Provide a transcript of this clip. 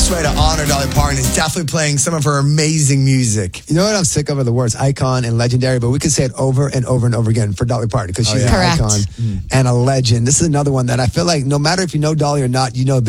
best way to honor Dolly Parton is definitely playing some of her amazing music. You know what I'm sick of are the words icon and legendary, but we can say it over and over and over again for Dolly Parton because she's an Correct. icon and a legend. This is another one that I feel like no matter if you know Dolly or not, you know